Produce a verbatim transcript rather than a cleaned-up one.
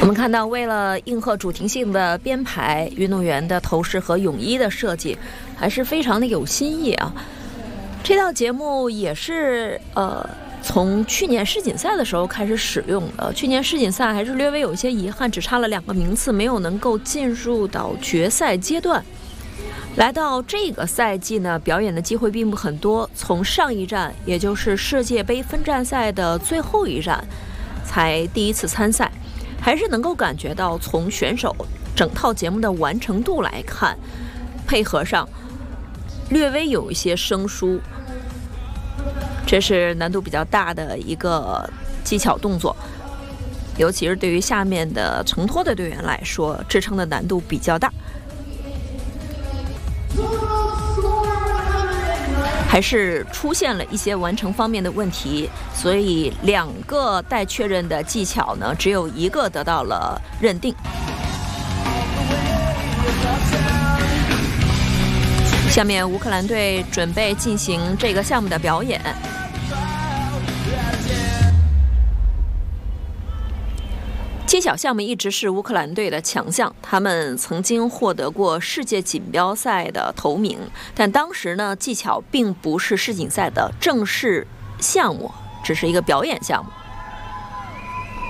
我们看到，为了应和主题性的编排，运动员的头饰和泳衣的设计还是非常的有新意啊。这道节目也是呃从去年世锦赛的时候开始使用的。去年世锦赛还是略微有一些遗憾，只差了两个名次，没有能够进入到决赛阶段。来到这个赛季呢，表演的机会并不很多。从上一站，也就是世界杯分站赛的最后一站，才第一次参赛，还是能够感觉到从选手整套节目的完成度来看，配合上略微有一些生疏，这是难度比较大的一个技巧动作，尤其是对于下面的承托的队员来说，支撑的难度比较大，还是出现了一些完成方面的问题，所以两个待确认的技巧呢，只有一个得到了认定。下面乌克兰队准备进行这个项目的表演。技巧项目一直是乌克兰队的强项，他们曾经获得过世界锦标赛的头名，但当时呢，技巧并不是世锦赛的正式项目，只是一个表演项目。